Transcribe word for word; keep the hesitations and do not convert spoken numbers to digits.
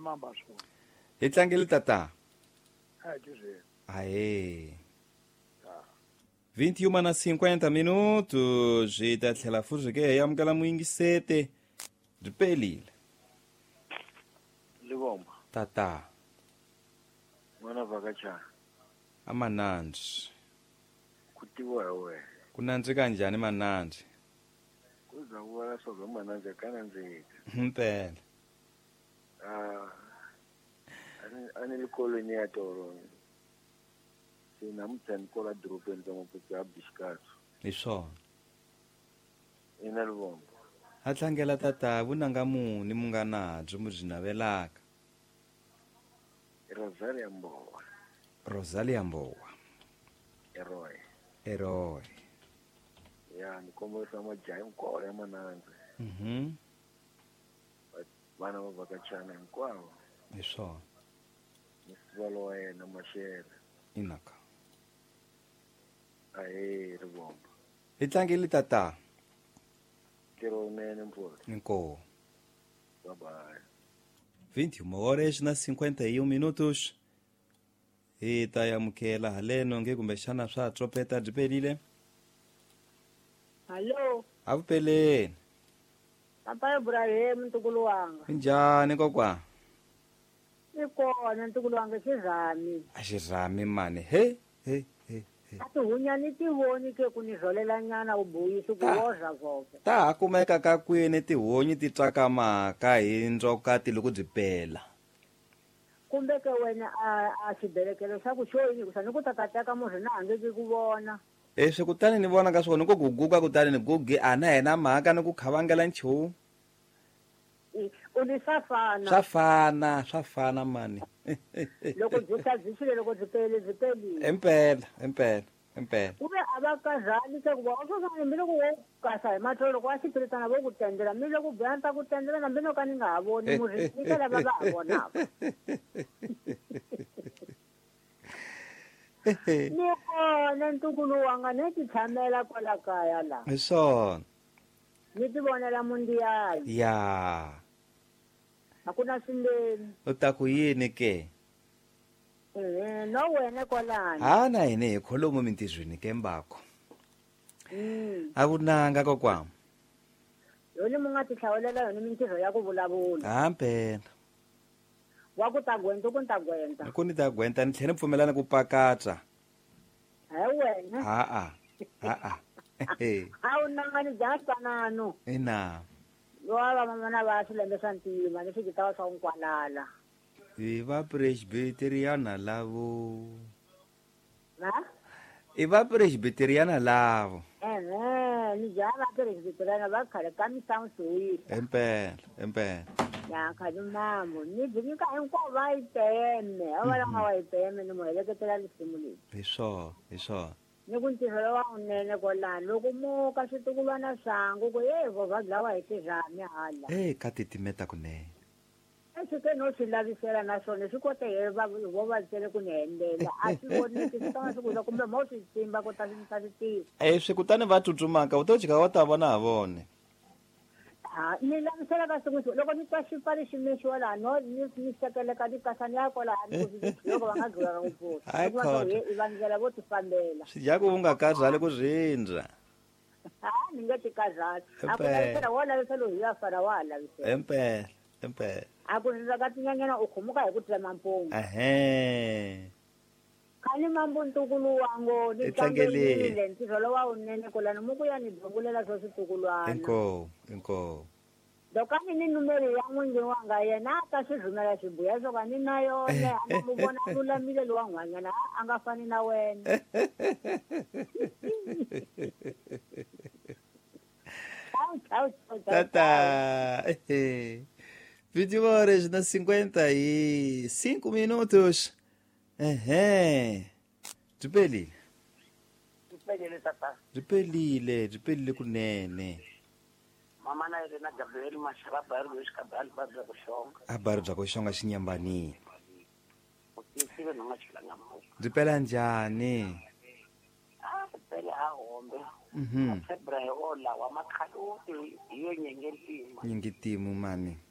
mamba swo. Hi tlangile tata. Ha juze. Aê. vinte e uma na cinquenta minutos. E tá tlhela futhi ke hi amukela muingisete. Byi pelile. Libomba. Tata. Mwana vakacha. Amanandzi. Kutiwa wewe. Kunandzika njhani manandzi? Kuza kuwala soga manandzi kanandzika. Mpela. Ah. Ani ani likoloni ya toro. Sina mtani kola dropeni kama puti abishkatsu. Hi swona. Ina libomba. A tlangela tata vunanga muni mu nga nabyo mu byi navelaka? Rosalia Mbowa. Rosalia Mbowa. Eroy. Eroy. Ya nikombosa majaha hinkwavo ya manandzi. Mhm. Vana va vakachana hinkwavo. Hi swona. Musivalo wa yena Mashele. Inaka. Ahee Rivomba. Hi tlangile tata. Kero nene mpfula. Inkoho. Bye bye. vinte e uma horas na cinquenta e um minutos. Hi ta yamukela haleno nge kumbexana swa tropeta byi pelile. Hello. A vu peleni. Papa Ibrahim ntukulu wanga. Njhani kokwa? I kona ntukulu wanga xirhami. A xirhami mani. He he he. A tihunya ni ti voni ke ku ni zholela nyana ubuyisi ku woza voke. Ta ha kumeka ka kwini tihonyi ti tsakamaka hi ndzokati loko byi pela. Kumbe ke wena a a xibelekelo xa ku xo yini ku sa ni ku tatateka munhu na handle ku vona. E swi kutani ni vona ka swona ko guguka kutani ni gugi a na hina mhaka ni ku khavangela nchumu. U ni swa fana. Swa fana swa fana mani. Loko byi kha byi xile loko byi pele byi pelile. Empela empela empela. Kumbe a va kazali ke ku va u swo ka mi loko wo kasa hi matlhelo loko wa xipiritana vo ku tendela mi loko buyanta ku tendela na mbino ka ni nga ha voni murhi ni ka lava va ha vonaka. Ni kona ntukulu wanga ni ti tshamela kwala kaya la. Hi swona. Ni ti vonela mundiyani. Ya. A ku na swindeni. U ta ku yini ke? Eh no wena kwalani. Ha na hina hi kholomo mintirhweni ke mbako. Mm. A vunanga kokwa. Yoni mu nga ti hlawulela yoni mintirho ya ku vulavula. Ha mpela. Wa ku ta gwenta ku ta gwenta. Ku ni ta gwenta ni tlhela ni pfumelana ku pakatsa. Hayi wena. Ha a. Ha a. A wu nangani bya sanano. Ina. Lova mamana va swilembe swa ntima ni swigitawa swa nkwalala. I va presbyteriana lavo. Na? I va presbyteriana lavo. Eh, ni jana presbyteriana va khale ka misangu swi. Empela, empela. Ya khale mamo, ni bika hinkwavo va yi teme, a va lava va yi teme ni mo heleketela lisimu leri. Hi swona, hi swona. Ni ku ntirho wa unene kwalani loko mo ka switukulwana swangu ku ye vovha dlawa hi xirhami hala. Eh ka titimeta kunene. Swi ke no swi lavisela na swona swi kote hi va vo va tsele ku ni hendlela a swi voni swi tanga swi kula kumbe mo swi tsimba ku ta swi ta swi tiva. Eh swi kutani va tsutsumaka u to chika wa ta vona ha vone. Ah ni lavisela ka swin'we loko ni twa xipfali xi mexiwa laha no ni ni sekeleka ni kasani ya kwala ni ku loko va nga dlula ku pfuta. Hayi khona. I vandzela vo ti fambela. Swi dya ku u nga kazali ku rindza. Ah ni nga ti kazali. A ku lavisela wa lavisela hi ya fara wa lavisela. Empela, empela. A ku rindza ka tinyanyana u khumuka hi ku tsema mpungu. Ehe. Khani mambo ntukulu wango ni tlangelile ntirho lowa unene kulani muku ya ni dzungulela swo switukulwana. Inko, inko. Dokani ni numeri ya n'winyi wanga yena a ta swi rhumela swibuya swo ka ni na yona a mu vona lulamile lowa n'wanyana a nga fani na wena. Tata. vinte e uma horas na cinquenta e cinco minutos. Ehe. Byi pelile. Byi pelile tata. Byi pelile, byi pelile kunene. Mama na yena Gabriel Masharaba ari xikabali ba bya kushonga. A bari bya kushonga xinyambanini. Utisiwe no ngachilanga mo. Byi pela njhani? Ah, pele a hombe. Mhm. February ola wa makhalu iyo nyengetima. Nyingitimu mani.